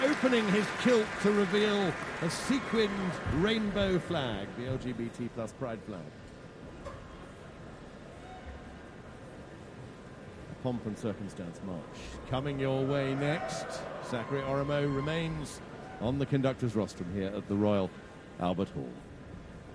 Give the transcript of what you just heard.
opening his kilt to reveal a sequined rainbow flag, the LGBT plus pride flag. A pomp and circumstance march coming your way next. Zachary Oromo remains on the conductor's rostrum here at the Royal Albert Hall.